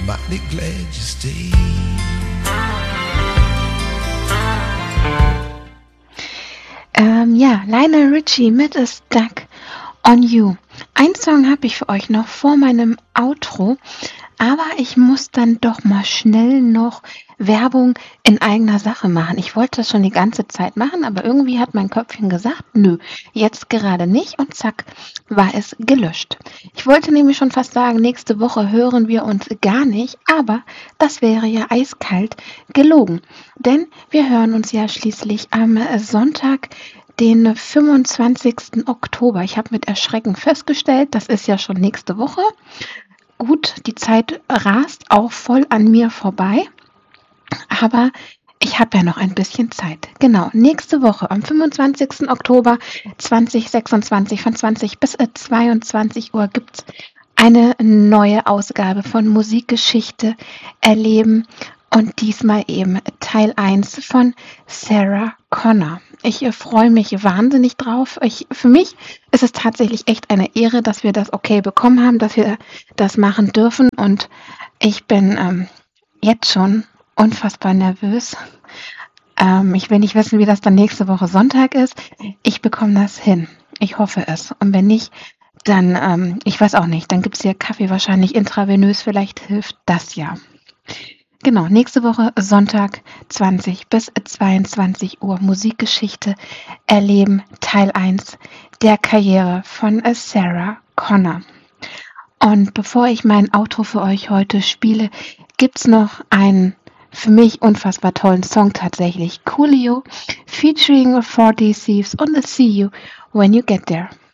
mighty glad you stayed. Ja, Lionel Richie mit Stuck on You. Ein Song habe ich für euch noch vor meinem Outro, aber ich muss dann doch mal schnell noch Werbung in eigener Sache machen. Ich wollte das schon die ganze Zeit machen, aber irgendwie hat mein Köpfchen gesagt, nö, jetzt gerade nicht und zack, war es gelöscht. Ich wollte nämlich schon fast sagen, nächste Woche hören wir uns gar nicht, aber das wäre ja eiskalt gelogen, denn wir hören uns ja schließlich am Sonntag, den 25. Oktober. Ich habe mit Erschrecken festgestellt, das ist ja schon nächste Woche. Gut, die Zeit rast auch voll an mir vorbei, aber ich habe ja noch ein bisschen Zeit. Genau, nächste Woche am 25. Oktober 2026 von 20 bis 22 Uhr gibt es eine neue Ausgabe von Musikgeschichte erleben und diesmal eben Teil 1 von Sarah Connor. Ich freue mich wahnsinnig drauf. Für mich ist es tatsächlich echt eine Ehre, dass wir das okay bekommen haben, dass wir das machen dürfen und ich bin jetzt schon unfassbar nervös. Ich will nicht wissen, wie das dann nächste Woche Sonntag ist. Ich bekomme das hin. Ich hoffe es. Und wenn nicht, dann, ich weiß auch nicht, dann gibt es hier Kaffee wahrscheinlich intravenös. Vielleicht hilft das ja. Genau, nächste Woche Sonntag 20 bis 22 Uhr Musikgeschichte erleben, Teil 1 der Karriere von Sarah Connor. Und bevor ich mein Outro für euch heute spiele, gibt's noch einen für mich unfassbar tollen Song tatsächlich. Coolio featuring 40 Thieves und See You When You Get There.